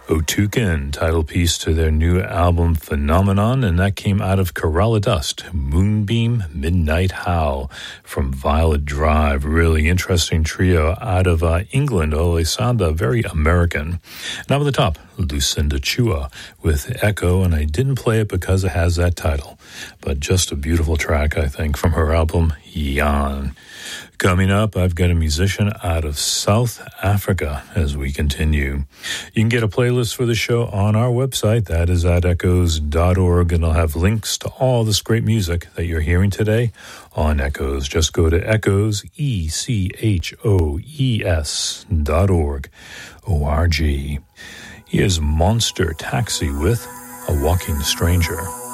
Otuken, title piece to their new album Phenomenon, and that came out of Kerala Dust, Moonbeam Midnight Howl from Violet Drive. Really interesting trio out of England, although they sound very American. Now at the top, Lucinda Chua with Echo, and I didn't play it because it has that title, but just a beautiful track, I think, from her album Jan. Coming up, I've got a musician out of South Africa as we continue. You can get a playlist for the show on our website. That is at echoes.org, and I'll have links to all this great music that you're hearing today on Echoes. Just go to echoes, ECHOES.org, O-R-G. Here's Monster Taxi with A Walking Stranger.